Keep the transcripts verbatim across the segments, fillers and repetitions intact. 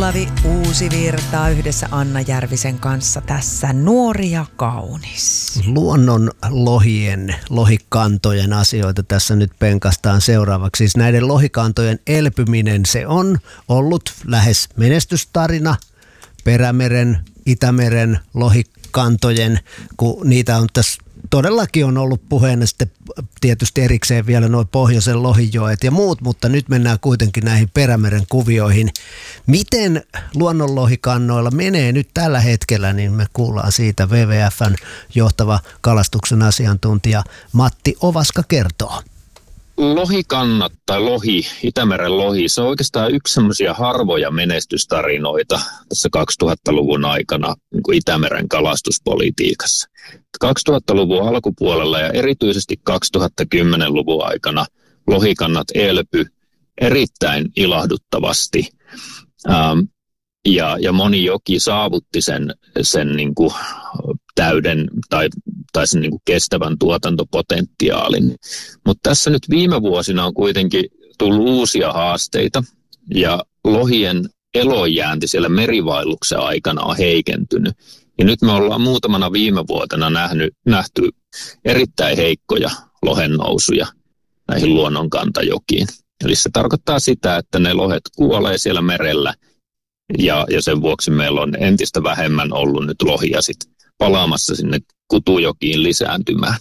Olavi Uusivirta yhdessä Anna Järvisen kanssa tässä Nuori ja kaunis. Luonnon lohien, lohikantojen asioita tässä nyt penkastaan seuraavaksi. Siis näiden lohikantojen elpyminen, se on ollut lähes menestystarina Perämeren, Itämeren lohikantojen, kun niitä on tässä todellakin on ollut puheena sitten tietysti erikseen vielä nuo pohjoisen lohijoet ja muut, mutta nyt mennään kuitenkin näihin Perämeren kuvioihin. Miten luonnonlohikannoilla menee nyt tällä hetkellä, niin me kuullaan siitä. W W F:n johtava kalastuksen asiantuntija Matti Ovaska kertoo. Lohikannat tai lohi, Itämeren lohi, se on oikeastaan yksi semmoisia harvoja menestystarinoita tässä kaksituhattaluvun aikana niin kuin Itämeren kalastuspolitiikassa. kaksituhattaluvun alkupuolella ja erityisesti kaksituhattakymmenluvun aikana lohikannat elpy erittäin ilahduttavasti. Ähm, ja, ja moni joki saavutti sen, sen niin kuin täyden tai, tai sen niin kuin kestävän tuotantopotentiaalin. Mutta tässä nyt viime vuosina on kuitenkin tullut uusia haasteita ja lohien elonjäänti siellä merivaelluksen aikana on heikentynyt. Ja nyt me ollaan muutamana viime vuotena nähnyt, nähty erittäin heikkoja lohennousuja näihin luonnonkantajokiin. Eli se tarkoittaa sitä, että ne lohet kuolee siellä merellä ja, ja sen vuoksi meillä on entistä vähemmän ollut nyt lohia sit palaamassa sinne kutujokiin lisääntymään.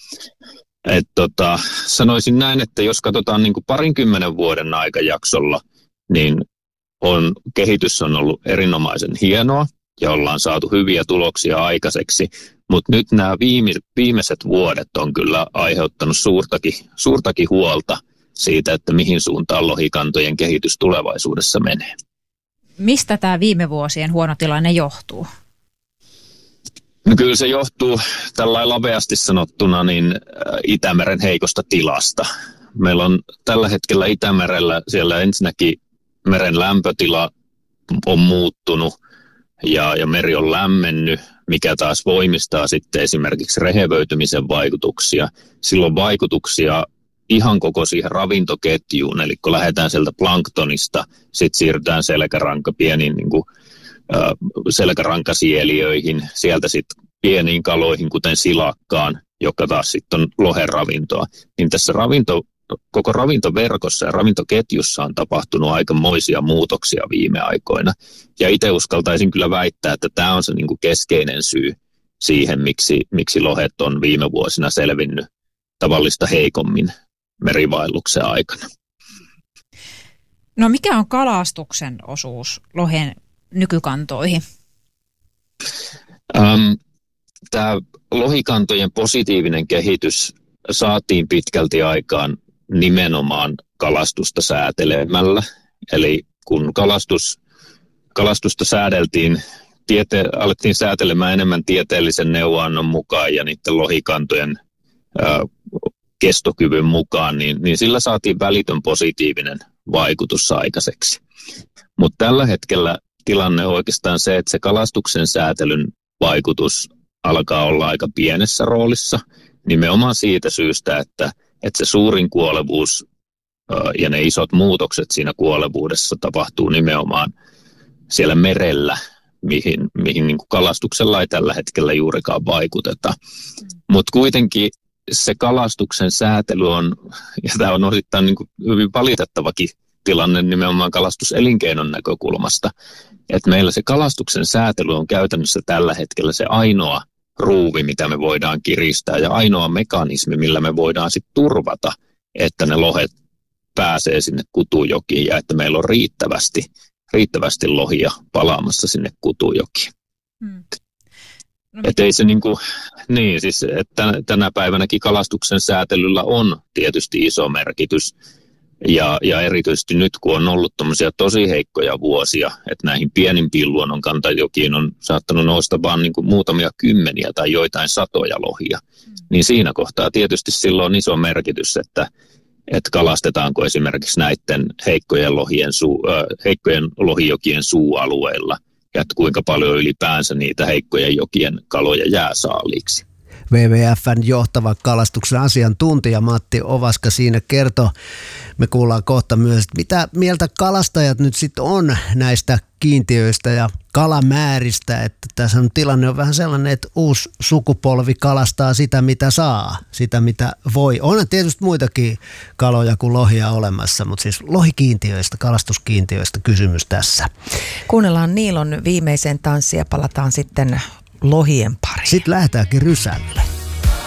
Et tota, sanoisin näin, että jos katsotaan niin kuin parinkymmenen vuoden aikajaksolla, niin on, kehitys on ollut erinomaisen hienoa ja ollaan saatu hyviä tuloksia aikaiseksi, mutta nyt nämä viime, viimeiset vuodet on kyllä aiheuttanut suurtakin, suurtakin huolta siitä, että mihin suuntaan lohikantojen kehitys tulevaisuudessa menee. Mistä tämä viime vuosien huono tilanne johtuu? No kyllä se johtuu tällä laveasti sanottuna niin Itämeren heikosta tilasta. Meillä on tällä hetkellä Itämerellä siellä ensinnäkin meren lämpötila on muuttunut ja, ja meri on lämmennyt, mikä taas voimistaa sitten esimerkiksi rehevöitymisen vaikutuksia. Silloin vaikutuksia ihan koko siihen ravintoketjuun, eli kun lähdetään sieltä planktonista, sitten siirrytään selkäranka pieniin niin kuin, äh, selkärankasieliöihin, sieltä sitten pieniin kaloihin, kuten silakkaan, joka taas sitten on lohen ravintoa. Niin tässä ravinto, koko ravintoverkossa ja ravintoketjussa on tapahtunut aikamoisia muutoksia viime aikoina. Ja itse uskaltaisin kyllä väittää, että tämä on se niin kuin keskeinen syy siihen, miksi, miksi lohet on viime vuosina selvinnyt tavallista heikommin merivaelluksen aikana. No mikä on kalastuksen osuus lohen nykykantoihin? Ähm, Tämä lohikantojen positiivinen kehitys saatiin pitkälti aikaan nimenomaan kalastusta säätelemällä. Eli kun kalastus, kalastusta säädeltiin, tiete, alettiin säätelemään enemmän tieteellisen neuvonannon mukaan ja niiden lohikantojen ää, kestokyvyn mukaan, niin, niin sillä saatiin välitön positiivinen vaikutus aikaiseksi. Mutta tällä hetkellä tilanne on oikeastaan se, että se kalastuksen säätelyn vaikutus alkaa olla aika pienessä roolissa, nimenomaan siitä syystä, että, että se suurin kuolevuus ja ne isot muutokset siinä kuolevuudessa tapahtuu nimenomaan siellä merellä, mihin, mihin niin kuin kalastuksella ei tällä hetkellä juurikaan vaikuteta. Mutta kuitenkin se kalastuksen säätely on, ja tämä on osittain niin kuin hyvin valitettavakin tilanne nimenomaan kalastuselinkeinon näkökulmasta, että meillä se kalastuksen säätely on käytännössä tällä hetkellä se ainoa ruuvi, mitä me voidaan kiristää ja ainoa mekanismi, millä me voidaan sitten turvata, että ne lohet pääsee sinne kutujokiin ja että meillä on riittävästi, riittävästi lohia palaamassa sinne kutujokiin. Hmm. No, että ei se niin kuin, niin siis, että tänä päivänäkin kalastuksen säätelyllä on tietysti iso merkitys. Ja, ja erityisesti nyt, kun on ollut tommosia tosi heikkoja vuosia, että näihin pienimpiin luonnonkantajokiin on saattanut nousta vaan niin kuin muutamia kymmeniä tai joitain satoja lohia, mm. niin siinä kohtaa tietysti silloin on iso merkitys, että, että kalastetaanko esimerkiksi näiden heikkojen, lohien suu, äh, heikkojen lohijokien suualueilla ja että kuinka paljon ylipäänsä niitä heikkojen jokien kaloja jää saaliiksi. W W F:n johtava kalastuksen asiantuntija Matti Ovaska siinä kertoo. Me kuullaan kohta myös, että mitä mieltä kalastajat nyt sitten on näistä kiintiöistä ja kalamääristä, että tässä on tilanne on vähän sellainen, että uusi sukupolvi kalastaa sitä, mitä saa, sitä, mitä voi. On tietysti muitakin kaloja kuin lohia olemassa, mutta siis lohikiintiöistä, kalastuskiintiöistä kysymys tässä. Kuunnellaan Niilon viimeisen tanssia ja palataan sitten lohien pariin. Sitten lähdetäänkin rysälle.